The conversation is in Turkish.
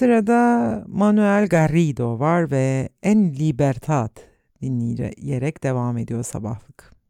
Sırada Manuel Garrido var ve En Libertad dinleyerek devam ediyor sabahlık.